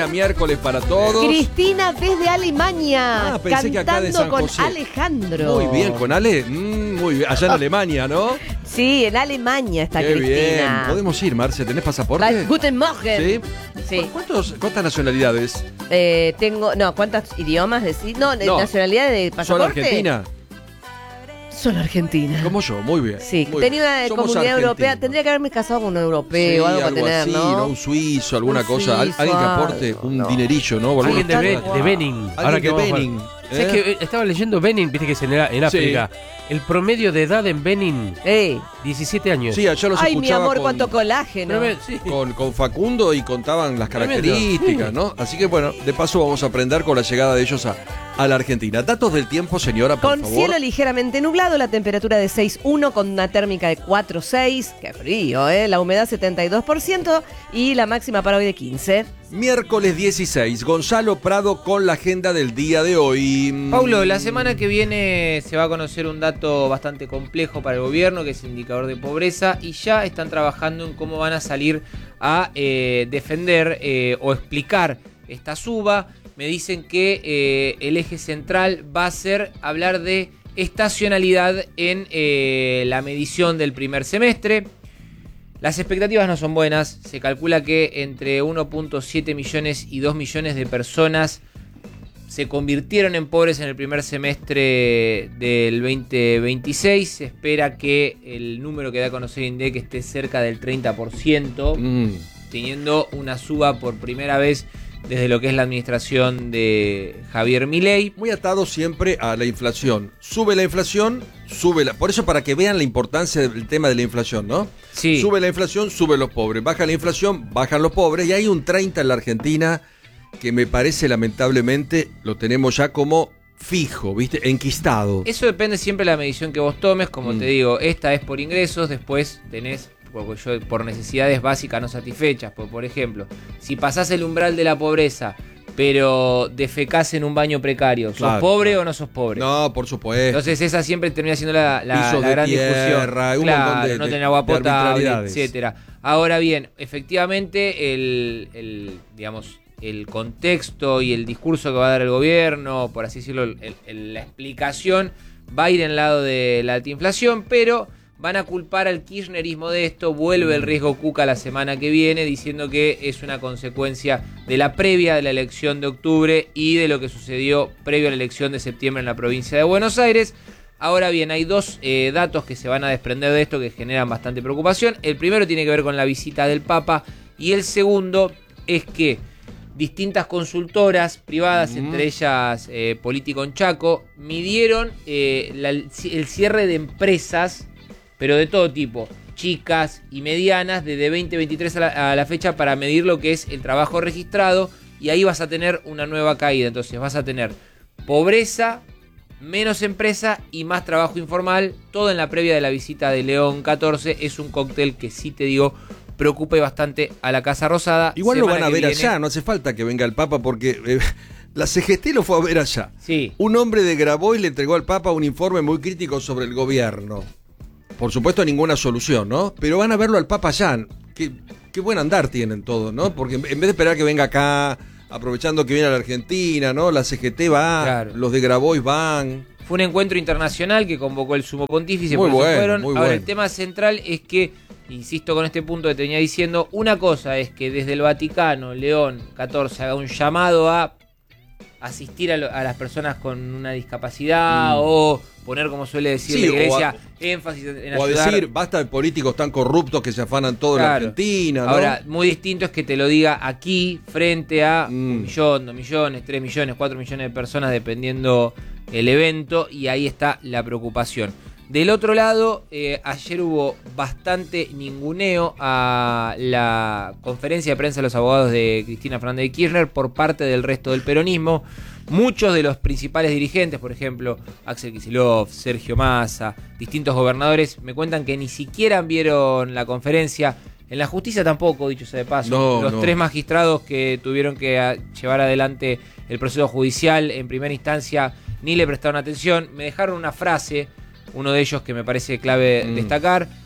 Argentina, miércoles para todos. Cristina desde Alemania, pensé que acá de San cantando con José. Alejandro. Muy bien, con Ale. Muy bien. Allá en Alemania, ¿no? Sí, en Alemania está Qué Cristina. bien. ¿Podemos ir, Marce? ¿Tenés pasaporte? Guten Morgen. ¿Sí? Sí. ¿Cuántas nacionalidades? ¿Cuántos idiomas decís? No, No. nacionalidad de pasaporte. ¿Solo Argentina? Solo Argentina. Como yo, muy bien. Sí, muy tenía bien. una Somos comunidad europea. argentinos. Tendría que haberme casado con un europeo o algo para tener, así, ¿no? Un suizo, alguna Un cosa. suizo, Alguien que aporte algo, un no. dinerillo, ¿no? Alguien Tal de cual. Benin. Alguien de Benin. ¿Sabes que estaba leyendo Benin? Viste que es en África. El promedio de edad en Benin, 17 años. Sí, allá los Ay, mi escuchaba amor, con, cuánto colágeno. Sí. con Facundo y contaban las Tremendo. características, ¿no? Así que bueno, de paso vamos a aprender con la llegada de ellos a la Argentina. Datos del tiempo, señora, por Con favor. cielo ligeramente nublado, la temperatura de 6,1 con una térmica de 4,6. Qué frío, ¿eh? La humedad 72% y la máxima para hoy de 15. Miércoles 16, Gonzalo Prado con la agenda del día de hoy. Paulo, la semana que viene se va a conocer un dato bastante complejo para el gobierno, que es el indicador de pobreza, y ya están trabajando en cómo van a salir a defender o explicar esta suba. Me dicen que el eje central va a ser hablar de estacionalidad en la medición del primer semestre. Las expectativas no son buenas. Se calcula que entre 1.7 millones y 2 millones de personas se convirtieron en pobres en el primer semestre del 2026. Se espera que el número que da a conocer INDEC esté cerca del 30%, teniendo una suba por primera vez desde lo que es la administración de Javier Milei. Muy atado siempre a la inflación. Sube la inflación, por eso para que vean la importancia del tema de la inflación, ¿no? Sí. Sube la inflación, suben los pobres. Baja la inflación, bajan los pobres. Y hay un 30 en la Argentina que me parece lamentablemente lo tenemos ya como fijo, ¿viste? Enquistado. Eso depende siempre de la medición que vos tomes. Como te digo, esta es por ingresos, después tenés por necesidades básicas no satisfechas. Por ejemplo, si pasás el umbral de la pobreza, pero defecás en un baño precario, ¿sos Claro, pobre claro. o no sos pobre? No, por supuesto. Entonces esa siempre termina siendo la Pisos de gran tierra, discusión. un Claro, montón de no tener agua potable, arbitrariedades. etcétera. Ahora bien, efectivamente digamos, el contexto y el discurso que va a dar el gobierno, por así decirlo, la explicación va a ir en el lado de la alta inflación, pero van a culpar al kirchnerismo de esto. Vuelve el riesgo Cuca la semana que viene diciendo que es una consecuencia de la previa de la elección de octubre y de lo que sucedió previo a la elección de septiembre en la provincia de Buenos Aires. Ahora bien, hay dos datos que se van a desprender de esto que generan bastante preocupación. El primero tiene que ver con la visita del Papa y el segundo es que distintas consultoras privadas, entre ellas Político en Chaco, midieron el cierre de empresas, pero de todo tipo, chicas y medianas, desde 2023 a la fecha, para medir lo que es el trabajo registrado, y ahí vas a tener una nueva caída. Entonces vas a tener pobreza, menos empresa y más trabajo informal, todo en la previa de la visita de León 14. Es un cóctel que, sí te digo, preocupa bastante a la Casa Rosada. Igual lo Semana van a que ver viene. allá, no hace falta que venga el Papa porque la CGT lo fue a ver allá. Sí. Un hombre de Grabois le entregó al Papa un informe muy crítico sobre el gobierno. Por supuesto, ninguna solución, ¿no? Pero van a verlo al Papa allá. Qué buen andar tienen todos, ¿no? Porque en vez de esperar que venga acá, aprovechando que viene a la Argentina, ¿no? La CGT va, Claro. los de Grabois van. Fue un encuentro internacional que convocó el sumo pontífice, Muy por eso bueno, fueron. muy Ahora, bueno. el tema central es que, insisto con este punto que te venía diciendo, una cosa es que desde el Vaticano, León 14, haga un llamado a asistir a las personas con una discapacidad o poner, como suele decir Sí, la iglesia, o énfasis en O a ayudar. decir, basta de políticos tan corruptos que se afanan todo en la Claro. Argentina, ¿no? Ahora, muy distinto es que te lo diga aquí, frente a 1 Mm. millón, 2 millones, 3 millones, 4 millones de personas, dependiendo el evento, y ahí está la preocupación. Del otro lado, ayer hubo bastante ninguneo a la conferencia de prensa de los abogados de Cristina Fernández de Kirchner por parte del resto del peronismo. Muchos de los principales dirigentes, por ejemplo, Axel Kicillof, Sergio Massa, distintos gobernadores, me cuentan que ni siquiera vieron la conferencia. En la justicia tampoco, dicho sea de paso. No, los no. 3 magistrados que tuvieron que llevar adelante el proceso judicial en primera instancia ni le prestaron atención. Me dejaron una frase, uno de ellos que me parece clave destacar.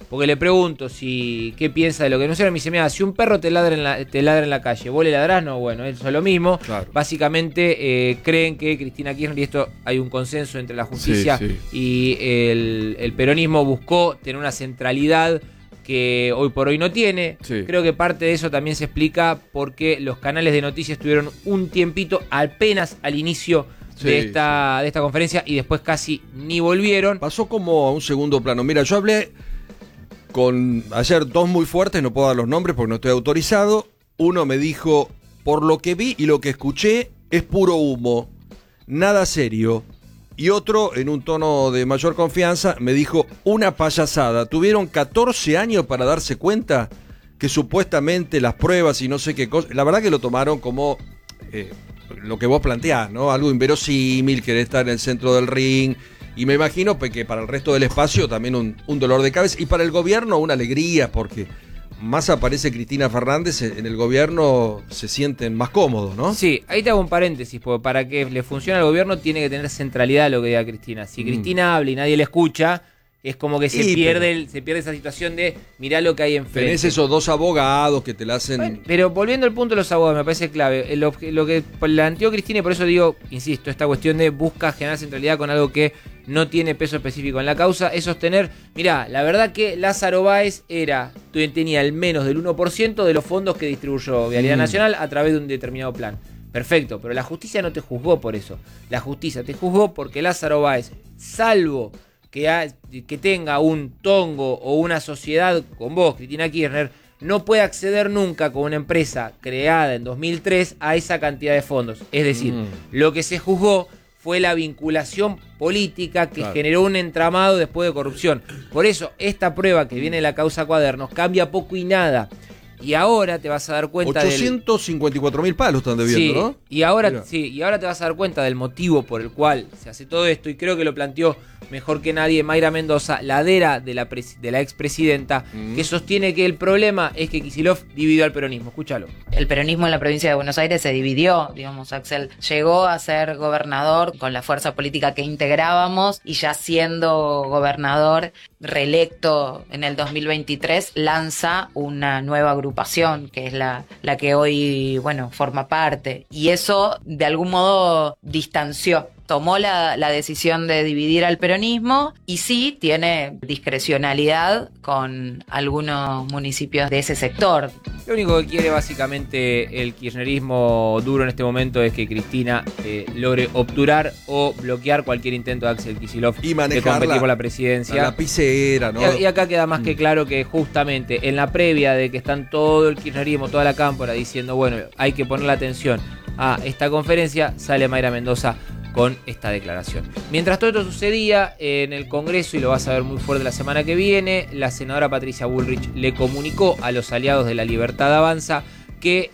Porque le pregunto qué piensa de lo que anunciaron. Me dice, mira, si un perro te ladra en la calle, ¿vos le ladrás? No, bueno, eso es lo mismo. Claro. Básicamente creen que Cristina Kirchner, y esto hay un consenso entre la justicia y el peronismo, buscó tener una centralidad que hoy por hoy no tiene. Sí. Creo que parte de eso también se explica porque los canales de noticias tuvieron un tiempito apenas al inicio de esta conferencia y después casi ni volvieron. Pasó como a un segundo plano. Mira, yo hablé con ayer dos muy fuertes, no puedo dar los nombres porque no estoy autorizado. Uno me dijo, por lo que vi y lo que escuché, es puro humo, nada serio. Y otro, en un tono de mayor confianza, me dijo, una payasada. Tuvieron 14 años para darse cuenta que supuestamente las pruebas y no sé qué cosa, la verdad que lo tomaron como lo que vos planteás, ¿no? Algo inverosímil, querer estar en el centro del ring. Y me imagino que para el resto del espacio también un dolor de cabeza. Y para el gobierno una alegría, porque más aparece Cristina Fernández, en el gobierno se sienten más cómodos, ¿no? Sí, ahí te hago un paréntesis, porque para que le funcione al gobierno tiene que tener centralidad lo que diga Cristina. Si Cristina habla y nadie le escucha, es como que se pierde esa situación de mirá lo que hay enfrente. Tenés esos dos abogados que te la hacen... Bueno, pero volviendo al punto de los abogados, me parece clave. Lo que planteó Cristina, y por eso digo, insisto, esta cuestión de busca generar centralidad con algo que no tiene peso específico en la causa, es sostener, mirá, la verdad que Lázaro Báez tenía el menos del 1% de los fondos que distribuyó Vialidad Nacional a través de un determinado plan. Perfecto, pero la justicia no te juzgó por eso. La justicia te juzgó porque Lázaro Báez, salvo que tenga un tongo o una sociedad con vos, Cristina Kirchner, no puede acceder nunca con una empresa creada en 2003 a esa cantidad de fondos. Es decir, lo que se juzgó fue la vinculación política que generó un entramado después de corrupción. Por eso, esta prueba que viene de la causa Cuadernos cambia poco y nada. Y ahora te vas a dar cuenta 854.000 palos están debiendo, ¿no? Y ahora te vas a dar cuenta del motivo por el cual se hace todo esto, y creo que lo planteó mejor que nadie Mayra Mendoza, ladera de la expresidenta, que sostiene que el problema es que Kicillof dividió al peronismo. Escúchalo. El peronismo en la provincia de Buenos Aires se dividió, digamos, Axel llegó a ser gobernador con la fuerza política que integrábamos, y ya siendo gobernador reelecto en el 2023, lanza una nueva agrupación, que es la que hoy, bueno, forma parte. Y eso, de algún modo, tomó la decisión de dividir al peronismo, y sí tiene discrecionalidad con algunos municipios de ese sector. Lo único que quiere básicamente el kirchnerismo duro en este momento es que Cristina logre obturar o bloquear cualquier intento de Axel Kicillof y de competir por la presidencia. La lapicera, ¿no? Y acá queda más que claro que justamente en la previa de que están todo el kirchnerismo, toda la cámpora diciendo, bueno, hay que poner la atención a esta conferencia, sale Mayra Mendoza con esta declaración. Mientras todo esto sucedía en el Congreso, y lo vas a ver muy fuerte la semana que viene, la senadora Patricia Bullrich le comunicó a los aliados de La Libertad Avanza que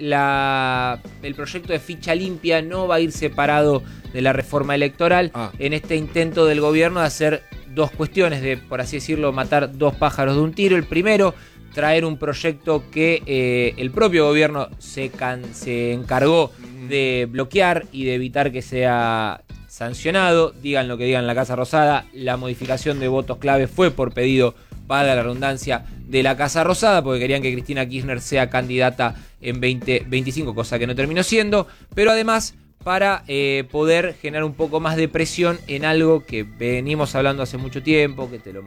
el proyecto de ficha limpia no va a ir separado de la reforma electoral en este intento del gobierno de hacer dos cuestiones, de, por así decirlo, matar dos pájaros de un tiro. El primero, traer un proyecto que el propio gobierno se encargó de bloquear y de evitar que sea sancionado. Digan lo que digan en la Casa Rosada, la modificación de votos clave fue por pedido, valga la redundancia, de la Casa Rosada, porque querían que Cristina Kirchner sea candidata en 2025, cosa que no terminó siendo, pero además para poder generar un poco más de presión en algo que venimos hablando hace mucho tiempo, que te lo